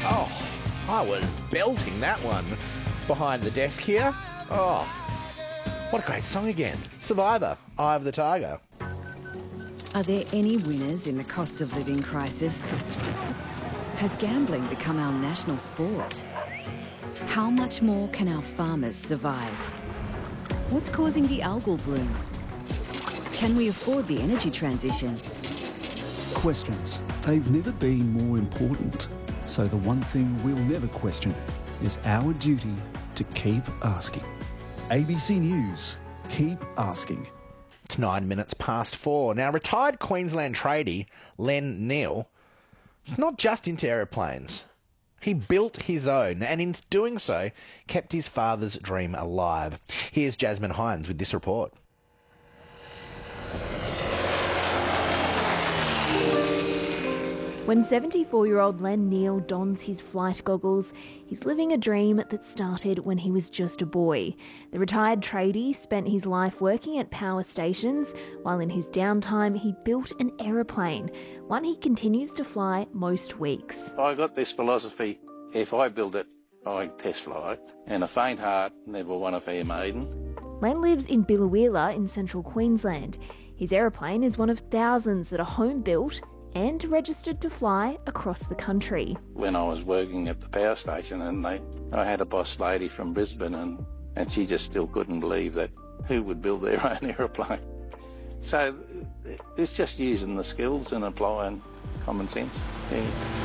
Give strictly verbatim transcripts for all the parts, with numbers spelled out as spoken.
Oh, I was belting that one behind the desk here. Oh, what a great song again. Survivor, Eye of the Tiger. Are there any winners in the cost of living crisis? Has gambling become our national sport? How much more can our farmers survive? What's causing the algal bloom? Can we afford the energy transition? Questions. They've never been more important. So the one thing we'll never question is our duty to keep asking. A B C News. Keep asking. It's nine minutes past four. Now, retired Queensland tradie Len Neil is not just into aeroplanes. He built his own, and in doing so, kept his father's dream alive. Here's Jasmine Hines with this report. When seventy-four-year-old Len Neil dons his flight goggles, he's living a dream that started when he was just a boy. The retired tradie spent his life working at power stations, while in his downtime he built an aeroplane, one he continues to fly most weeks. I got this philosophy, if I build it, I test fly it, and a faint heart never won a fair maiden. Len lives in Biloela in central Queensland. His aeroplane is one of thousands that are home-built and registered to fly across the country. When I was working at the power station, and they, I had a boss lady from Brisbane, and, and she just still couldn't believe that who would build their own aeroplane. So it's just using the skills and applying common sense. Yeah.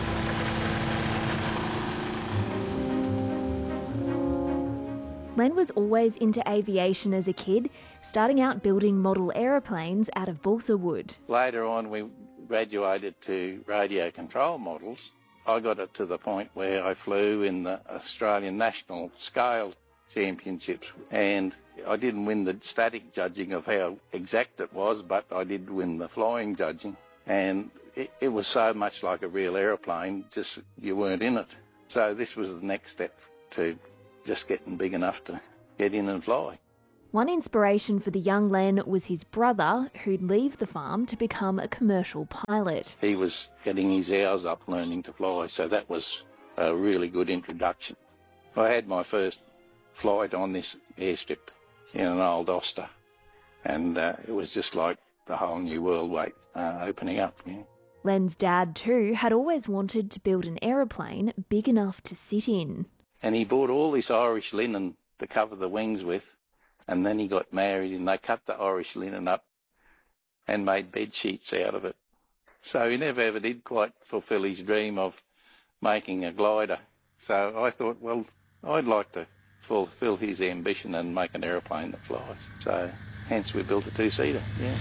Len was always into aviation as a kid, starting out building model aeroplanes out of balsa wood. Later on, we graduated to radio control models. I got it to the point where I flew in the Australian National Scale Championships, and I didn't win the static judging of how exact it was, but I did win the flying judging, and it, it was so much like a real aeroplane, just you weren't in it. So this was the next step to just getting big enough to get in and fly. One inspiration for the young Len was his brother, who'd leave the farm to become a commercial pilot. He was getting his hours up learning to fly, so that was a really good introduction. I had my first flight on this airstrip in an old Oster, and uh, it was just like the whole new world wait, uh, opening up. Yeah. Len's dad, too, had always wanted to build an aeroplane big enough to sit in. And he bought all this Irish linen to cover the wings with, and then he got married and they cut the Irish linen up and made bed sheets out of it. So he never ever did quite fulfil his dream of making a glider. So I thought, well, I'd like to fulfil his ambition and make an aeroplane that flies. So hence we built a two-seater, yeah.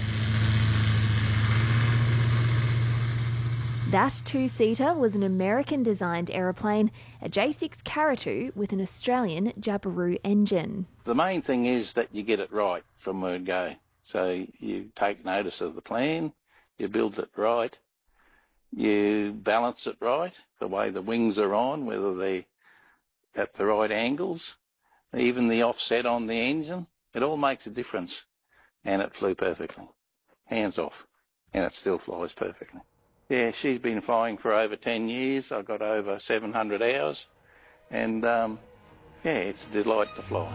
That two-seater was an American-designed aeroplane, a J six Caratu with an Australian Jabiru engine. The main thing is that you get it right from word go. So you take notice of the plan, you build it right, you balance it right, the way the wings are on, whether they're at the right angles, even the offset on the engine, it all makes a difference. And it flew perfectly, hands off, and it still flies perfectly. Yeah, she's been flying for over ten years. I've got over seven hundred hours. And, um, yeah, it's a delight to fly.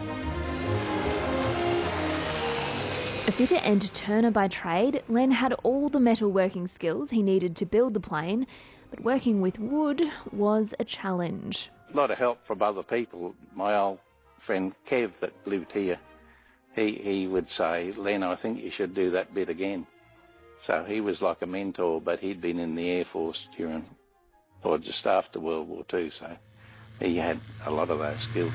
A fitter and turner by trade, Len had all the metalworking skills he needed to build the plane, but working with wood was a challenge. A lot of help from other people. My old friend Kev that lived here, he, he would say, Len, I think you should do that bit again. So he was like a mentor, but he'd been in the Air Force during, or just after World War Two, so he had a lot of those skills.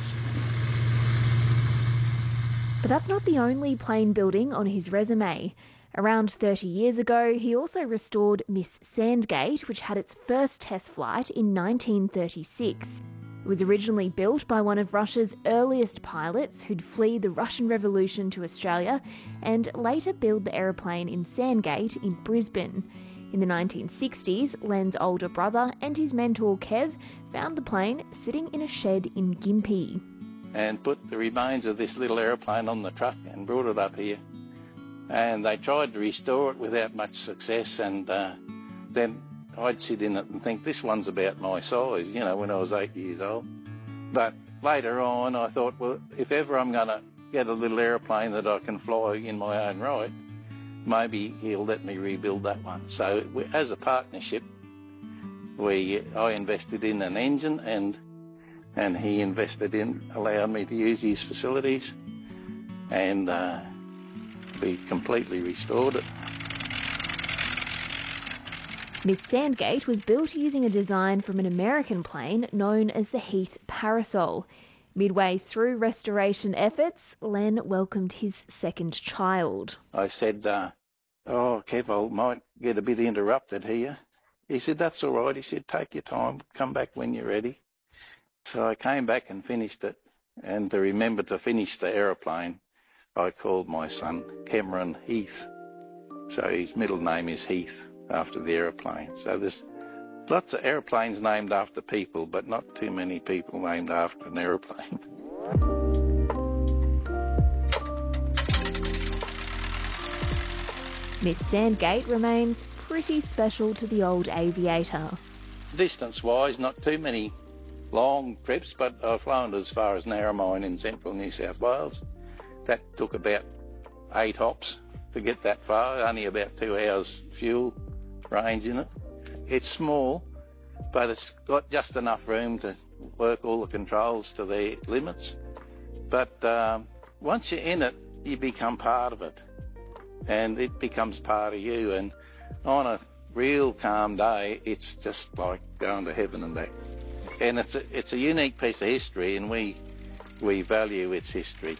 But that's not the only plane building on his resume. Around thirty years ago, he also restored Miss Sandgate, which had its first test flight in nineteen thirty-six. It was originally built by one of Russia's earliest pilots who'd flee the Russian Revolution to Australia and later build the aeroplane in Sandgate in Brisbane. In the nineteen sixties, Len's older brother and his mentor Kev found the plane sitting in a shed in Gympie. And put the remains of this little aeroplane on the truck and brought it up here. And they tried to restore it without much success, and uh, then I'd sit in it and think, this one's about my size, you know, when I was eight years old. But later on, I thought, well, if ever I'm going to get a little aeroplane that I can fly in my own right, maybe he'll let me rebuild that one. So we, as a partnership, we I invested in an engine and and he invested in, allowed me to use his facilities, and uh, we completely restored it. Miss Sandgate was built using a design from an American plane known as the Heath Parasol. Midway through restoration efforts, Len welcomed his second child. I said, uh, oh, Kev, I might get a bit interrupted here. He said, that's all right. He said, take your time, come back when you're ready. So I came back and finished it. And to remember to finish the aeroplane, I called my son Cameron Heath. So his middle name is Heath, after the aeroplane. So there's lots of aeroplanes named after people, but not too many people named after an aeroplane. Miss Sandgate remains pretty special to the old aviator. Distance-wise, not too many long trips, but I've flown as far as Narromine in central New South Wales. That took about eight hops to get that far, only about two hours fuel range in it. It's small, but it's got just enough room to work all the controls to their limits. But um, once you're in it, you become part of it, and it becomes part of you. And on a real calm day, it's just like going to heaven and back. And it's a, it's a unique piece of history, and we we value its history.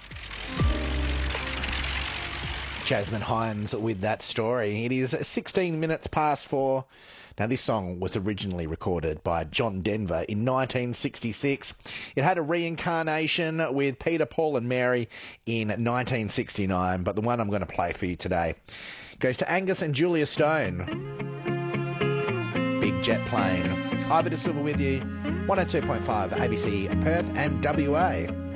Jasmine Hines with that story. It is sixteen minutes past four. Now, this song was originally recorded by John Denver in nineteen sixty-six. It had a reincarnation with Peter, Paul and Mary in nineteen sixty-nine, but the one I'm going to play for you today goes to Angus and Julia Stone. Big jet plane. Ivor De Silva with you, one oh two point five A B C Perth and W A.